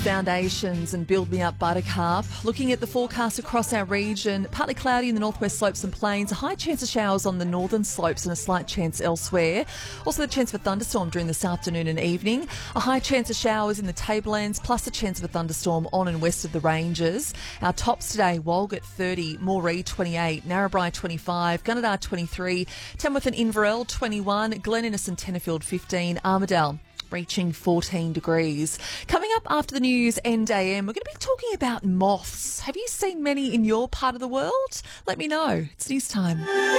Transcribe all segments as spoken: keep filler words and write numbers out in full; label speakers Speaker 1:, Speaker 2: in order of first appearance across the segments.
Speaker 1: Foundations and Build Me Up Buttercup. Looking at the forecast across our region, partly cloudy in the northwest slopes and plains, a high chance of showers on the northern slopes and a slight chance elsewhere. Also the chance of a thunderstorm during this afternoon and evening. A high chance of showers in the tablelands, plus a chance of a thunderstorm on and west of the ranges. Our tops today: Walgett thirty, Moree twenty-eight, Narrabri twenty-five, Gunnedah twenty-three, Tamworth and Inverell twenty-one, Glen Innes and Tenterfield fifteen, Armidale reaching fourteen degrees. Coming up after the news and A M, we're going to be talking about moths. Have you seen many in your part of the world? Let me know. It's news time.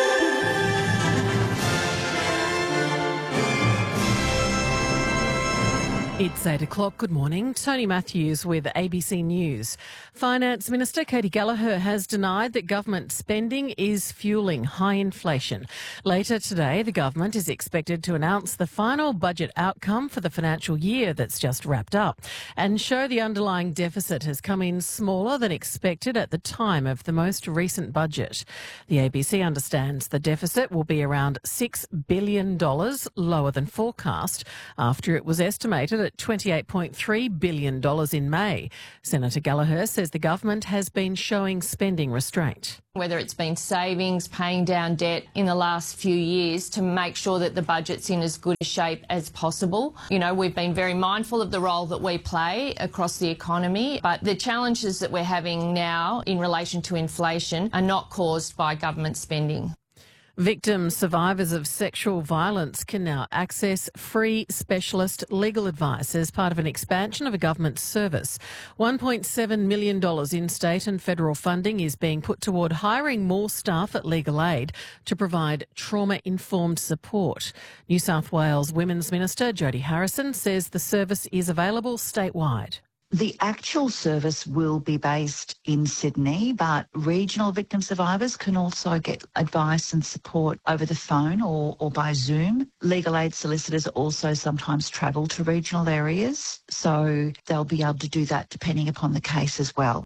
Speaker 2: It's eight o'clock. Good morning. Tony Matthews with A B C News. Finance Minister Katy Gallagher has denied that government spending is fueling high inflation. Later today, the government is expected to announce the final budget outcome for the financial year that's just wrapped up and show the underlying deficit has come in smaller than expected at the time of the most recent budget. The A B C understands the deficit will be around six billion dollars lower than forecast after it was estimated at twenty-eight point three billion dollars in May. Senator Gallagher says the government has been showing spending restraint.
Speaker 3: Whether it's been savings, paying down debt in the last few years to make sure that the budget's in as good a shape as possible. You know, we've been very mindful of the role that we play across the economy, but the challenges that we're having now in relation to inflation are not caused by government spending.
Speaker 2: Victims, survivors of sexual violence can now access free specialist legal advice as part of an expansion of a government service. one point seven million dollars in state and federal funding is being put toward hiring more staff at Legal Aid to provide trauma-informed support. New South Wales Women's Minister Jodie Harrison says the service is available statewide.
Speaker 4: The actual service will be based in Sydney, but regional victim survivors can also get advice and support over the phone or, or by Zoom. Legal aid solicitors also sometimes travel to regional areas, so they'll be able to do that depending upon the case as well.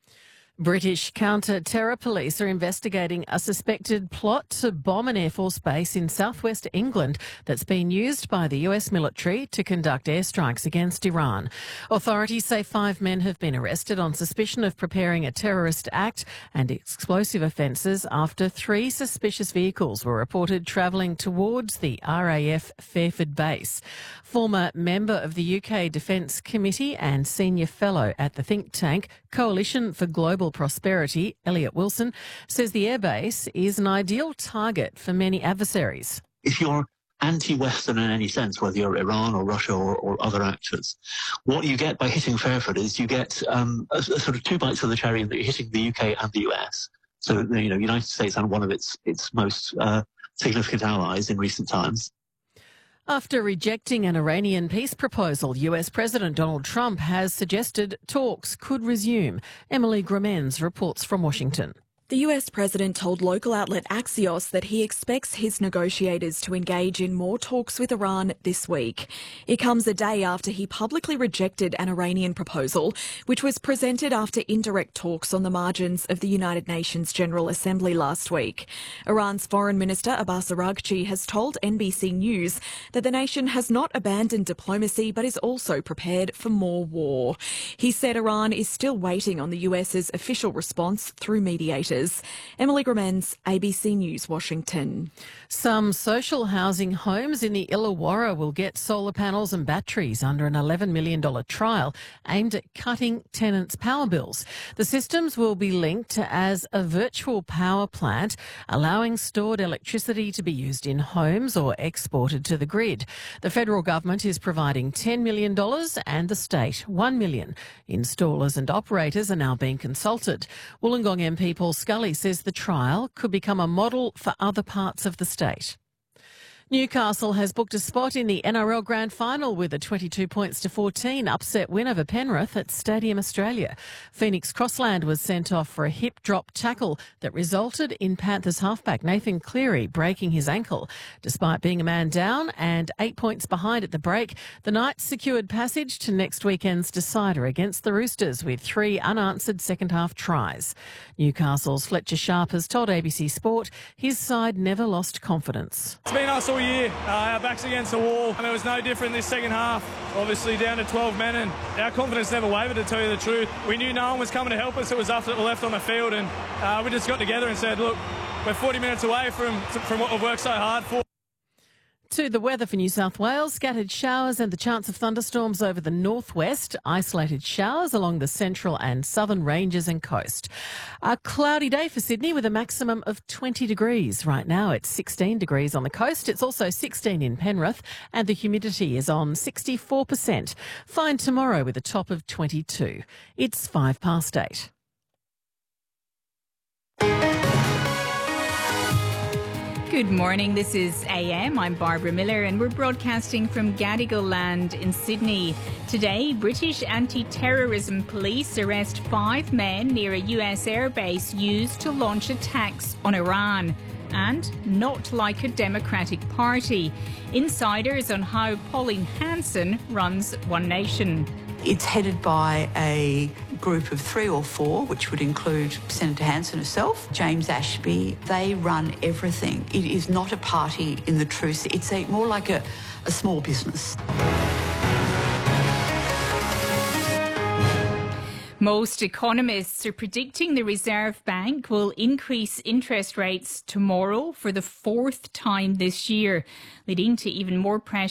Speaker 2: British counter-terror police are investigating a suspected plot to bomb an Air Force base in southwest England that's been used by the U S military to conduct airstrikes against Iran. Authorities say five men have been arrested on suspicion of preparing a terrorist act and explosive offences after three suspicious vehicles were reported travelling towards the R A F Fairford base. Former member of the U K Defence Committee and senior fellow at the think tank Coalition for Global Prosperity, Elliot Wilson, says the airbase is an ideal target for many adversaries.
Speaker 5: If you're anti-Western in any sense, whether you're Iran or Russia or, or other actors, what you get by hitting Fairford is you get um, a, a sort of two bites of the cherry in that you're hitting the U K and the U S. So, you know, the United States and one of its, its most uh, significant allies in recent times.
Speaker 2: After rejecting an Iranian peace proposal, U S President Donald Trump has suggested talks could resume. Emily Gramenz reports from Washington.
Speaker 6: The U S president told local outlet Axios that he expects his negotiators to engage in more talks with Iran this week. It comes a day after he publicly rejected an Iranian proposal, which was presented after indirect talks on the margins of the United Nations General Assembly last week. Iran's Foreign Minister Abbas Araghchi has told N B C News that the nation has not abandoned diplomacy but is also prepared for more war. He said Iran is still waiting on the US's official response through mediators. Emily Gramenz, A B C News, Washington.
Speaker 2: Some social housing homes in the Illawarra will get solar panels and batteries under an eleven million dollars trial aimed at cutting tenants' power bills. The systems will be linked as a virtual power plant, allowing stored electricity to be used in homes or exported to the grid. The federal government is providing ten million dollars and the state one million dollars. Installers and operators are now being consulted. Wollongong M P Paul Scully says the trial could become a model for other parts of the state. Newcastle has booked a spot in the N R L Grand Final with a twenty-two points to fourteen upset win over Penrith at Stadium Australia. Phoenix Crossland was sent off for a hip drop tackle that resulted in Panthers halfback Nathan Cleary breaking his ankle. Despite being a man down and eight points behind at the break, the Knights secured passage to next weekend's decider against the Roosters with three unanswered second half tries. Newcastle's Fletcher Sharp has told A B C Sport his side never lost confidence.
Speaker 7: It's been us all all year. Uh, our backs against the wall, and it was no different this second half. Obviously down to twelve men, and our confidence never wavered, to tell you the truth. We knew no one was coming to help us. It was us that were left on the field, and uh, we just got together and said, look, we're forty minutes away from, from what we've worked so hard for.
Speaker 2: To the weather for New South Wales, scattered showers and the chance of thunderstorms over the northwest, isolated showers along the central and southern ranges and coast. A cloudy day for Sydney with a maximum of twenty degrees. Right now it's sixteen degrees on the coast. It's also sixteen in Penrith and the humidity is on sixty-four percent. Fine tomorrow with a top of twenty-two. It's five past eight.
Speaker 8: Good morning, this is A M. I'm Barbara Miller and we're broadcasting from Gadigal Land in Sydney. Today, British anti-terrorism police arrest five men near a U S airbase used to launch attacks on Iran. And not like a Democratic Party. Insiders on how Pauline Hanson runs One Nation.
Speaker 9: It's headed by a group of three or four, which would include Senator Hanson herself, James Ashby. They run everything. It is not a party in the true sense. It's a, more like a, a small business.
Speaker 8: Most economists are predicting the Reserve Bank will increase interest rates tomorrow for the fourth time this year, leading to even more pressure